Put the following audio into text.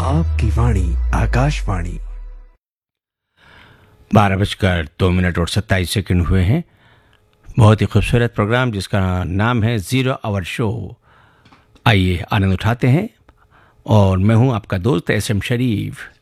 आपकी वाणी आकाशवाणी। 12:02 हुए हैं। बहुत ही खूबसूरत प्रोग्राम जिसका नाम है ज़ीरो आवर शो। आइए आनंद उठाते हैं। और मैं हूं आपका दोस्त एसएम शरीफ।